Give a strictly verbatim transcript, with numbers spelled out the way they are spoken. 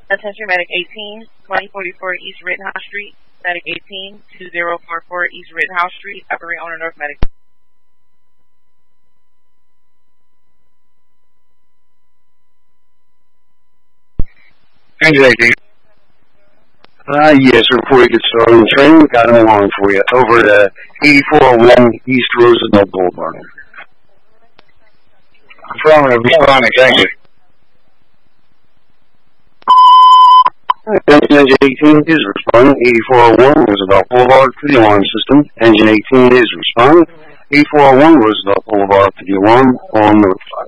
Attention Medic eighteen, twenty forty-four East Rittenhouse Street. Medic eighteen, two zero four four East Rittenhouse Street. Operate on a North Medic. Engine eighteen. Uh, yes, before we get started on the training, got an alarm for you. Over to eighty-four oh one East Roosevelt Boulevard. Affirmative, responding, thank you. Attention, Engine eighteen is responding. eighty-four oh one Roosevelt Boulevard for the alarm system. Engine eighteen is responding. eighty-four oh one Roosevelt Boulevard for the alarm, all notified.